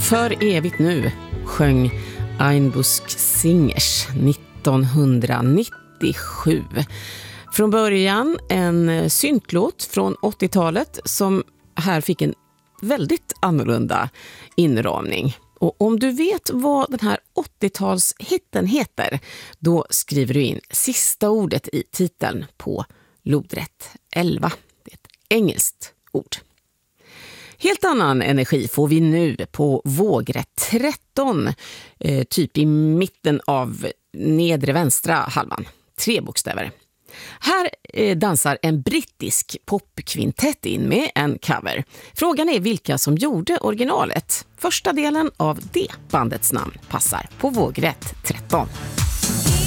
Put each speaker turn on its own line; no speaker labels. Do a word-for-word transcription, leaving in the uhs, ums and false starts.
För evigt nu sjöng Einbusk Singers nittonhundranittiosju. Från början en syntlåt från åttiotalet som här fick en väldigt annorlunda inramning. Och om du vet vad den här åttiotalshitten heter, då skriver du in sista ordet i titeln på lodrätt elva. Det är ett engelskt ord. Helt annan energi får vi nu på vågrätt tretton, eh, typ i mitten av nedre vänstra halvan. Tre bokstäver. Här eh, dansar en brittisk popkvintett in med en cover. Frågan är vilka som gjorde originalet. Första delen av det bandets namn passar på vågrätt tretton.